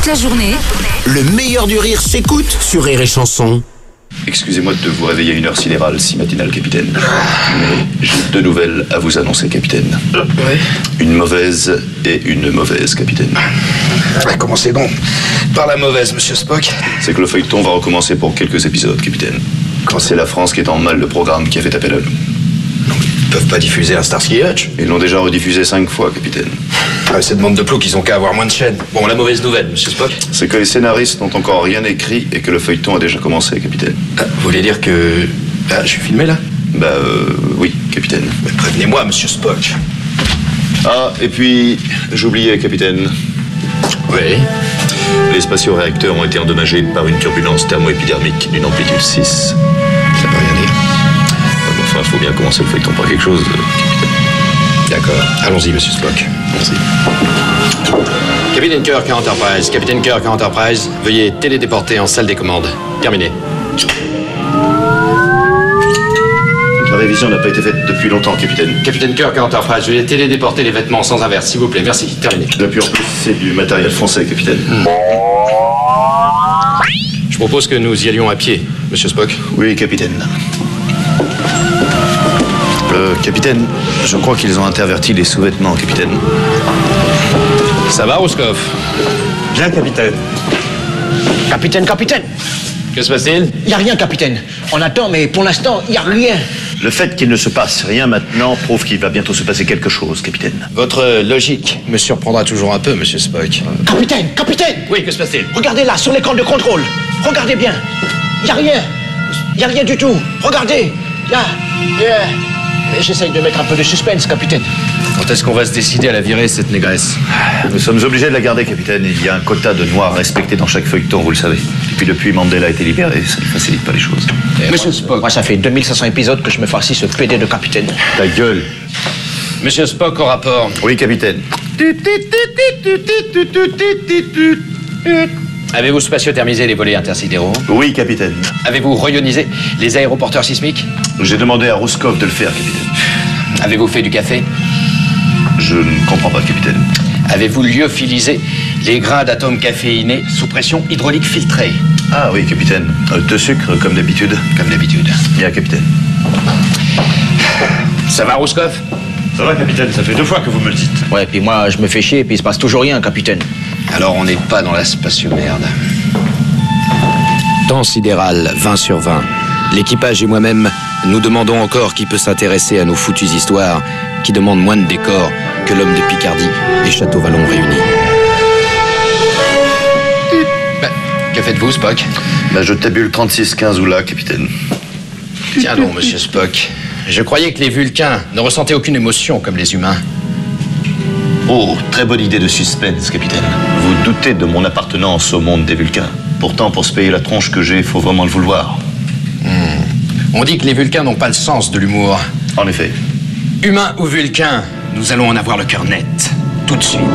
Toute la journée, le meilleur du rire s'écoute sur Rire et Chanson. Excusez-moi de vous réveiller à une heure sidérale si matinale, capitaine. Mais j'ai deux nouvelles à vous annoncer, capitaine. Oui. Une mauvaise et une mauvaise, capitaine. Commencez donc par la mauvaise, monsieur Spock. C'est que le feuilleton va recommencer pour quelques épisodes, capitaine. Quand c'est la France qui est en mal le programme qui a fait appel à nous. Non, ils peuvent pas diffuser un Starsky Hutch. Ils l'ont déjà rediffusé 5 fois, capitaine. Cette bande de plots qu'ils ont qu'à avoir moins de chaînes. Bon, la mauvaise nouvelle, monsieur Spock. C'est que les scénaristes n'ont encore rien écrit et que le feuilleton a déjà commencé, capitaine. Vous voulez dire que... je suis filmé, là? Oui, capitaine. Mais prévenez-moi, monsieur Spock. Ah, et puis, j'oubliais, capitaine. Oui. Les spatio-réacteurs ont été endommagés par une turbulence thermo-épidermique d'une amplitude 6. Ça veut rien dire. Enfin, il faut bien commencer le feuilleton par quelque chose, capitaine. D'accord. Allons-y, monsieur Spock. Merci. Capitaine Kirk à Enterprise. Capitaine Kirk à Enterprise. Veuillez télédéporter en salle des commandes. Terminé. La révision n'a pas été faite depuis longtemps, capitaine. Capitaine Kirk à Enterprise. Veuillez télédéporter les vêtements sans inverse, s'il vous plaît. Merci. Terminé. Et puis en plus, c'est du matériel français, capitaine. Je propose que nous y allions à pied, monsieur Spock. Oui, capitaine. Capitaine, je crois qu'ils ont interverti les sous-vêtements, capitaine. Ça va, Roscoff? Bien, capitaine. Capitaine. Que se passe-t-il? Y a rien, capitaine. On attend, mais pour l'instant, y a rien. Le fait qu'il ne se passe rien maintenant prouve qu'il va bientôt se passer quelque chose, capitaine. Votre logique me surprendra toujours un peu, monsieur Spock. Capitaine. Oui, que se passe-t-il? Regardez là, sur l'écran de contrôle. Regardez bien. Y a rien. Y a rien du tout. Regardez. Là. J'essaye de mettre un peu de suspense, capitaine. Quand est-ce qu'on va se décider à la virer, cette négresse? Nous sommes obligés de la garder, capitaine. Il y a un quota de noirs respecté dans chaque feuilleton, vous le savez. Et puis depuis Mandela a été libéré, ça ne facilite pas les choses. Monsieur Spock. Moi, ça fait 2500 épisodes que je me fais assis ce PD de capitaine. Ta gueule. Monsieur Spock, au rapport. Oui, capitaine. Avez-vous spatiothermisé les volets intersidéraux? Oui, capitaine. Avez-vous rayonisé les aéroporteurs sismiques? J'ai demandé à Roscoff de le faire, capitaine. Avez-vous fait du café? Je ne comprends pas, capitaine. Avez-vous lyophilisé les grains d'atomes caféinés sous pression hydraulique filtrée? Ah oui, capitaine. 2 sucres, comme d'habitude. Comme d'habitude. Bien, capitaine. Ça va, Roscoff? Ça va, capitaine, ça fait 2 fois que vous me le dites. Ouais, puis moi, je me fais chier, puis il se passe toujours rien, capitaine. Alors on n'est pas dans la spatio-merde. Temps sidéral, 20 sur 20. L'équipage et moi-même, nous demandons encore qui peut s'intéresser à nos foutues histoires qui demandent moins de décors que l'homme de Picardie et Château-Vallon réunis. Que faites-vous, Spock? Je tabule 36-15 ou là, capitaine. Tiens donc, monsieur Spock. Je croyais que les Vulcains ne ressentaient aucune émotion comme les humains. Oh, très bonne idée de suspense, capitaine. Vous doutez de mon appartenance au monde des Vulcains. Pourtant, pour se payer la tronche que j'ai, il faut vraiment le vouloir. On dit que les Vulcains n'ont pas le sens de l'humour. En effet. Humains ou Vulcains, nous allons en avoir le cœur net. Tout de suite.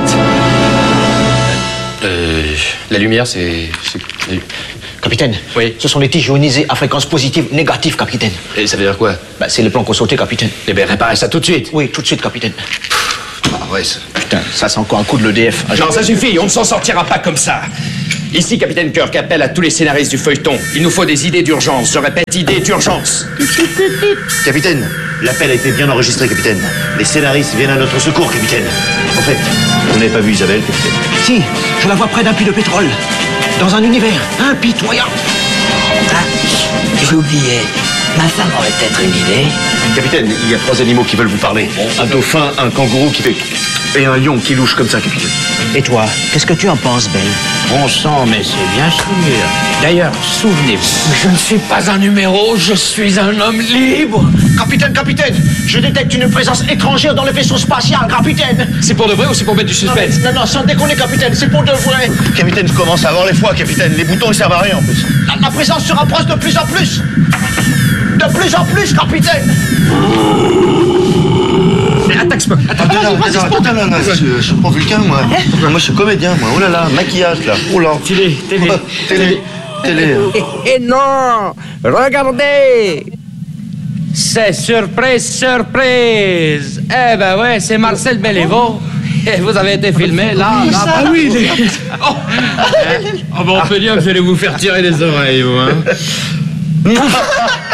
La lumière, c'est... Capitaine. Oui. Ce sont les tiges ionisées à fréquence positive négative, capitaine. Et ça veut dire quoi? C'est le plan qu'on sautait, capitaine. Eh bien, réparez ça tout de suite. Oui, tout de suite, capitaine. Ah ouais, Putain, ça c'est encore un coup de l'EDF. Non, ça suffit, on ne s'en sortira pas comme ça. Ici, capitaine Kirk appelle à tous les scénaristes du feuilleton. Il nous faut des idées d'urgence. Je répète, idées d'urgence. Capitaine, l'appel a été bien enregistré, capitaine. Les scénaristes viennent à notre secours, capitaine. En fait, vous n'avez pas vu Isabelle, capitaine? Si, je la vois près d'un puits de pétrole. Dans un univers impitoyable. J'oubliais. Ma femme aurait peut-être une idée. Capitaine, il y a 3 animaux qui veulent vous parler. Un dauphin, un kangourou qui fait... et un lion qui louche comme ça, capitaine. Et toi, qu'est-ce que tu en penses, Belle? Bon sang, mais c'est bien sûr. D'ailleurs, souvenez-vous. Je ne suis pas un numéro, je suis un homme libre. Capitaine, je détecte une présence étrangère dans le vaisseau spatial, capitaine. C'est pour de vrai ou c'est pour mettre du suspense? Non, sans déconner, capitaine, c'est pour de vrai. Capitaine, je commence à avoir les foies, capitaine. Les boutons, ils servent à rien, en plus. La présence se rapproche de plus en plus. De plus en plus, capitaine. Mais attaque, Spock. Attaque. Non, je suis pas vulcain, moi. Moi, je suis comédien, moi. Oh là là, maquillage, là. Oh là. Télé. Et non! Regardez! C'est surprise! Eh ben ouais, c'est Marcel Bélévaux. vous avez été filmé, là, là. Ah oui, on peut dire que vous allez vous faire tirer les oreilles, vous, hein.